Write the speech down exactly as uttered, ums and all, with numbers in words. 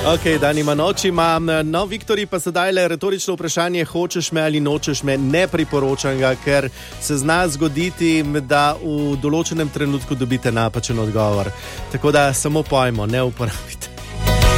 Ok, dan ima noč ima. No, Viktorji, pa sedaj le retorično vprašanje, hočeš me ali nočeš me, ne priporočam ga, ker se zna zgoditi, da v določenem trenutku dobite napačen odgovor. Tako da samo pojmo, ne uporabite.